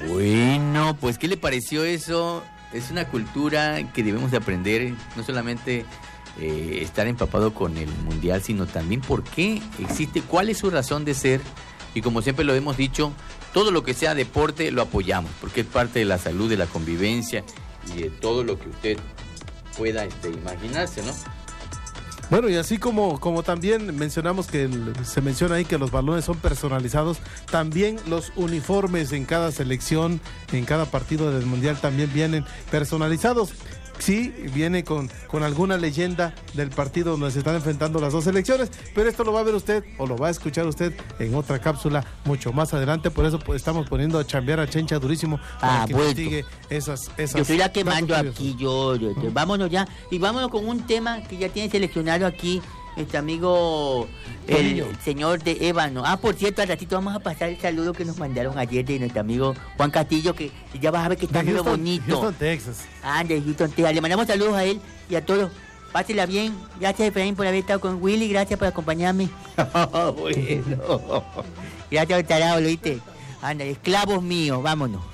Bueno, pues ¿qué le pareció eso? Es una cultura que debemos de aprender, no solamente estar empapado con el mundial, sino también por qué existe, cuál es su razón de ser. Y como siempre lo hemos dicho, todo lo que sea deporte lo apoyamos, porque es parte de la salud, de la convivencia y de todo lo que usted pueda imaginarse, ¿no? Bueno, y así como también mencionamos que se menciona ahí que los balones son personalizados, también los uniformes en cada selección, en cada partido del mundial también vienen personalizados. Sí, viene con alguna leyenda del partido donde se están enfrentando las dos selecciones, pero esto lo va a ver usted o lo va a escuchar usted en otra cápsula mucho más adelante. Por eso estamos poniendo a chambear a Chencha durísimo para que investigue esas. Yo estoy la quemando aquí, vámonos ya, y vámonos con un tema que ya tiene seleccionado aquí este amigo, el señor de Ébano. Por cierto, al ratito vamos a pasar el saludo que nos mandaron ayer de nuestro amigo Juan Castillo, que ya vas a ver que está muy bonito. Houston, Texas. De Houston, Texas. Le mandamos saludos a él y a todos. Pásela bien. Gracias, Efraín, por haber estado con Willy. Gracias por acompañarme. Bueno. Gracias, tarado, ¿lo viste? Esclavos míos, vámonos.